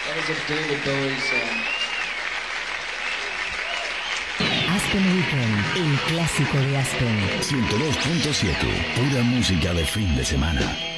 That was David Bowie's song. Aspen Weekend, el clásico de Aspen. 102.7, pura música de fin de semana.